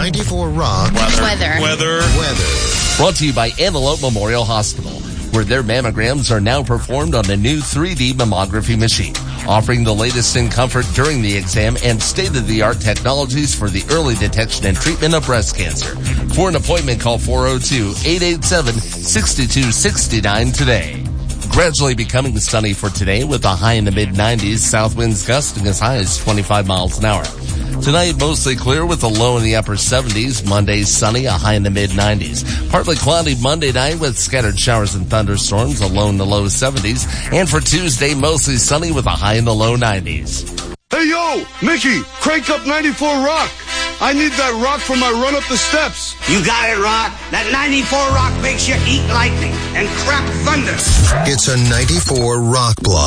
94 Rock Weather. Brought to you by Antelope Memorial Hospital, where their mammograms are now performed on a new 3D mammography machine, offering the latest in comfort during the exam and state-of-the-art technologies for the early detection and treatment of breast cancer. For an appointment, call 402-887-6269 today. Gradually becoming sunny for today with a high in the mid-90s, south winds gusting as high as 25 miles an hour. Tonight, mostly clear with a low in the upper 70s. Monday, sunny, a high in the mid-90s. Partly cloudy Monday night with scattered showers and thunderstorms, a low in the low 70s. And for Tuesday, mostly sunny with a high in the low 90s. Hey, yo, Mickey, crank up 94 Rock. I need that rock for my run up the steps. You got it, Rock. That 94 Rock makes you eat lightning and crap thunder. It's a 94 Rock block.